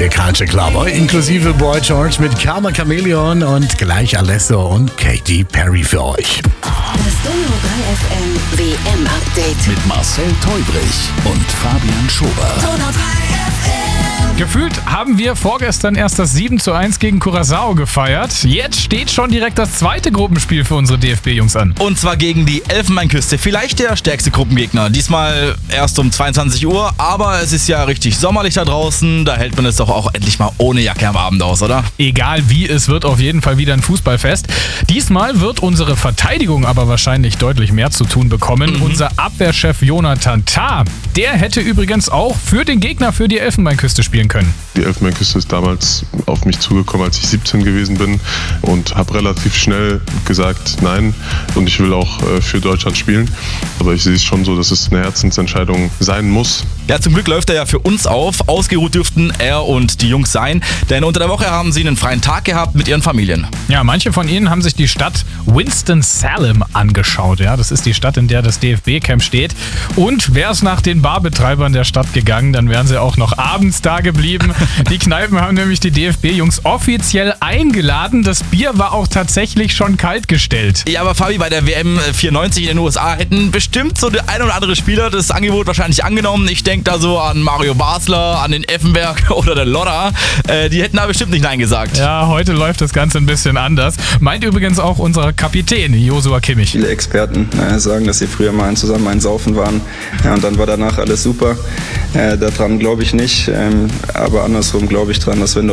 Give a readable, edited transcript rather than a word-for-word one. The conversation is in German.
der Culture Club, inklusive Boy George mit Karma Chameleon und gleich Alesso und Katy Perry für euch. Das Donau 3 FM WM-Update Mit Marcel Teubrich und Fabian Schober. Donau 3 FM. Gefühlt haben wir vorgestern erst das 7:1 gegen Curaçao gefeiert. Jetzt steht schon direkt das zweite Gruppenspiel für unsere DFB-Jungs an. Und zwar gegen die Elfenbeinküste. Vielleicht der stärkste Gruppengegner. Diesmal erst um 22 Uhr, aber es ist ja richtig sommerlich da draußen. Da hält man es doch auch endlich mal ohne Jacke am Abend aus, oder? Egal wie, es wird auf jeden Fall wieder ein Fußballfest. Diesmal wird unsere Verteidigung aber wahrscheinlich deutlich mehr zu tun bekommen. Unser Abwehrchef Jonathan Tah, der hätte übrigens auch für den Gegner für die Elfenbeinküste spielen können. Die Elfenbeinküste ist damals auf mich zugekommen, als ich 17 gewesen bin und habe relativ schnell gesagt, nein, und ich will auch für Deutschland spielen. Aber ich sehe es schon so, dass es eine Herzensentscheidung sein muss. Ja, zum Glück läuft er ja für uns auf. Ausgeruht dürften er und die Jungs sein, denn unter der Woche haben sie einen freien Tag gehabt mit ihren Familien. Ja, manche von ihnen haben sich die Stadt Winston-Salem angeschaut. Ja, das ist die Stadt, in der das DFB-Camp steht. Und wäre es nach den Barbetreibern der Stadt gegangen, dann wären sie auch noch abends da geblieben. Die Kneipen haben nämlich die DFB-Jungs offiziell eingeladen. Das Bier war auch tatsächlich schon kalt gestellt. Ja, aber Fabi, bei der WM 94 in den USA hätten bestimmt so der ein oder andere Spieler das Angebot wahrscheinlich angenommen. Ich denke da so an Mario Basler, an den Effenberg oder den Lodder. Die hätten da bestimmt nicht Nein gesagt. Ja, heute läuft das Ganze ein bisschen anders. Meint übrigens auch unser Kapitän Joshua Kimmich. Viele Experten sagen, dass sie früher mal zusammen ein Saufen waren, ja, und dann war danach alles super. Daran glaube ich nicht, aber andersrum glaube ich dran, dass wenn